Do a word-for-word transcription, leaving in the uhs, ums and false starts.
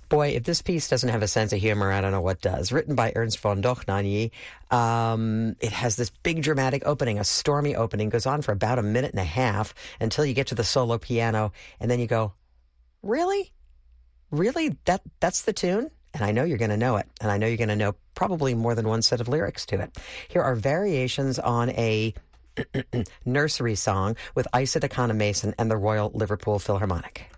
Boy, if this piece doesn't have a sense of humor, I don't know what does. Written by Ernst von Dohnanyi, um, it has this big dramatic opening, a stormy opening, goes on for about a minute and a half until you get to the solo piano, and then you go, really? Really? That That's the tune? And I know you're going to know it, and I know you're going to know probably more than one set of lyrics to it. Here are variations on a nursery song with Isa Dakana Mason and the Royal Liverpool Philharmonic.